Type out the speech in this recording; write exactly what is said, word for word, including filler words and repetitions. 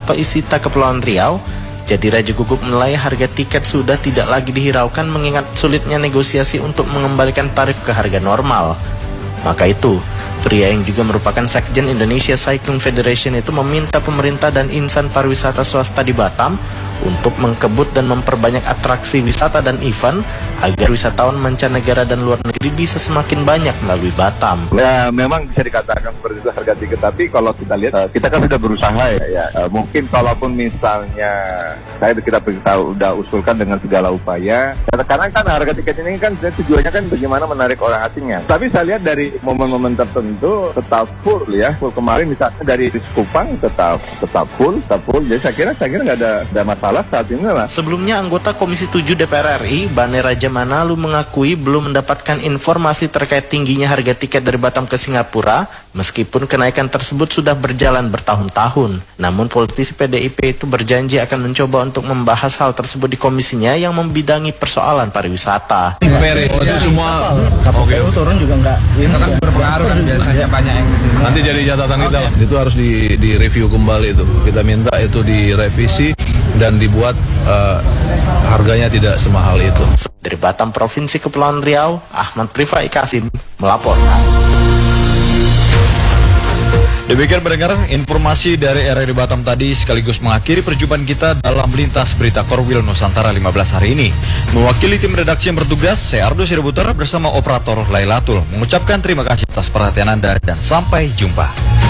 atau ISITA Kepulauan Riau. Jadi Raja Guguk menilai harga tiket sudah tidak lagi dihiraukan mengingat sulitnya negosiasi untuk mengembalikan tarif ke harga normal. Maka itu, pria yang juga merupakan Sekjen Indonesia Cycling Federation itu meminta pemerintah dan insan pariwisata swasta di Batam untuk mengkebut dan memperbanyak atraksi wisata dan event agar wisatawan mancanegara dan luar negeri bisa semakin banyak melalui Batam. Ya, memang bisa dikatakan seperti itu harga tiket, tapi kalau kita lihat, kita kan sudah berusaha ya, ya. Mungkin kalaupun misalnya saya kita, kita udah usulkan dengan segala upaya, karena kan harga tiket ini kan tujuannya kan bagaimana menarik orang asingnya. Tapi saya lihat dari momen-momen tertentu tetap full ya, full kemarin misalnya dari Kupang tetap tetap full, tetap full. Jadi saya kira saya kira nggak ada, ada masalah saat ini lah. Sebelumnya anggota Komisi tujuh D P R R I, Bane Raja Manalu mengakui belum mendapatkan informasi terkait tingginya harga tiket dari Batam ke Singapura, meskipun kenaikan tersebut sudah berjalan bertahun-tahun. Namun politisi P D I P itu berjanji akan mencoba untuk membahas hal tersebut di komisinya yang membidangi persoalan pariwisata. Itu semua K P U turun juga enggak. Ini kan berpengaruh kan biasanya banyak yang kesini. Nanti jadi catatan kita lah. Itu harus di, di review kembali itu. Kita minta itu direvisi dan dibuat uh, harganya tidak semahal itu. Dari Batam, Provinsi Kepulauan Riau, Ahmad Rifai Kasim melaporkan. Demikian pendengar, informasi dari R R I Batam tadi sekaligus mengakhiri perjumpaan kita dalam Lintas Berita Korwil Nusantara lima belas hari ini. Mewakili tim redaksi yang bertugas, saya Ardo Siributer bersama operator Lailatul mengucapkan terima kasih atas perhatian Anda dan sampai jumpa.